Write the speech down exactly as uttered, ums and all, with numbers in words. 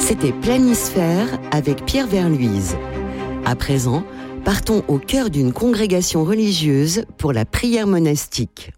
C'était Planisphère avec Pierre Verluise. À présent, partons au cœur d'une congrégation religieuse pour la prière monastique.